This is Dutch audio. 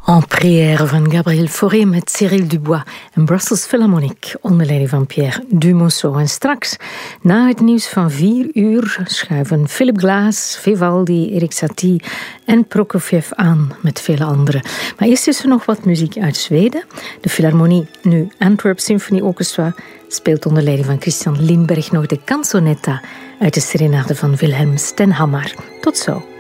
En prière van Gabriel Fauré met Cyril Dubois en Brussels Philharmonic onder leiding van Pierre Dumonceau. En straks, na het nieuws van 4 uur, schuiven Philip Glass, Vivaldi, Erik Satie en Prokofjev aan met vele anderen. Maar eerst is er nog wat muziek uit Zweden. De Philharmonie, nu Antwerp Symphony Orchestra, speelt onder leiding van Christian Lindberg nog de canzonetta uit de serenade van Wilhelm Stenhammar. Tot zo.